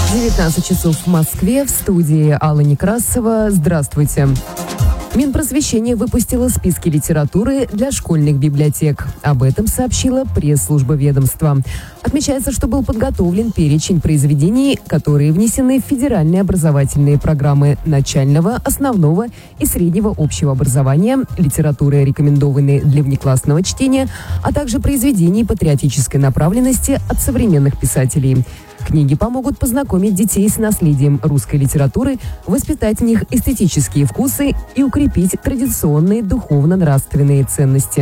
19 часов в Москве, в студии Алла Некрасова. Здравствуйте. Минпросвещение выпустило списки литературы для школьных библиотек. Об этом сообщила пресс-служба ведомства. Отмечается, что был подготовлен перечень произведений, которые внесены в федеральные образовательные программы начального, основного и среднего общего образования, литературы, рекомендованные для внеклассного чтения, а также произведений патриотической направленности от современных писателей. Книги помогут познакомить детей с наследием русской литературы, воспитать в них эстетические вкусы и укрепить традиционные духовно-нравственные ценности.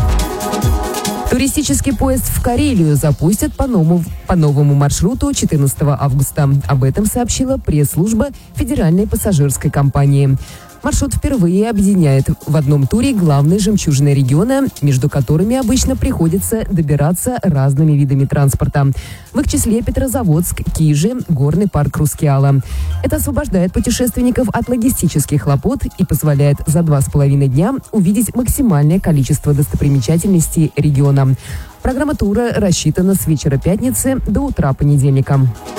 Туристический поезд в Карелию запустят по новому маршруту 14 августа. Об этом сообщила пресс-служба Федеральной пассажирской компании. Маршрут впервые объединяет в одном туре главные жемчужины региона, между которыми обычно приходится добираться разными видами транспорта. В их числе Петрозаводск, Кижи, горный парк Рускеала. Это освобождает путешественников от логистических хлопот и позволяет за 2,5 дня увидеть максимальное количество достопримечательностей региона. Программа тура рассчитана с вечера пятницы до утра понедельника.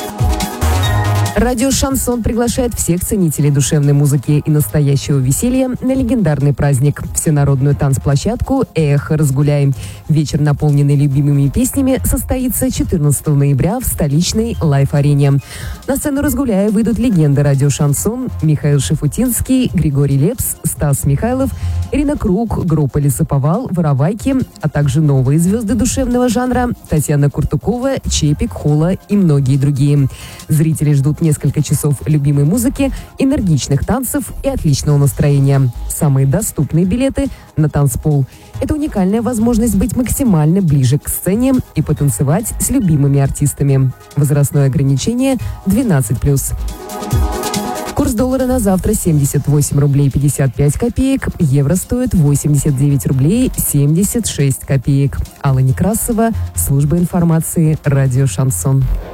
Радио «Шансон» приглашает всех ценителей душевной музыки и настоящего веселья на легендарный праздник – всенародную танцплощадку «Эхо, разгуляй». Вечер, наполненный любимыми песнями, состоится 14 ноября в столичной лайф-арене. На сцену «Разгуляя» выйдут легенды радио «Шансон» Михаил Шафутинский, Григорий Лепс, Стас Михайлов, Ирина Круг, группа «Лесоповал», «Воровайки», а также новые звезды душевного жанра Татьяна Куртукова, Чепик, Хола и многие другие. Зрители ждут несколько часов любимой музыки, энергичных танцев и отличного настроения. Самые доступные билеты на танцпол. Это уникальная возможность быть максимально ближе к сцене и потанцевать с любимыми артистами. Возрастное ограничение 12+. Курс доллара на завтра 78 рублей 55 копеек. Евро стоит 89 рублей 76 копеек. Алла Некрасова, служба информации, радио «Шансон».